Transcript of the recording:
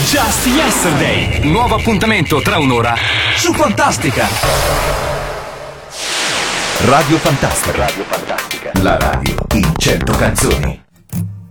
Just Yesterday. Nuovo appuntamento tra un'ora su Fantastica. Radio Fantastica. Radio Fantastica. La radio in 100 canzoni.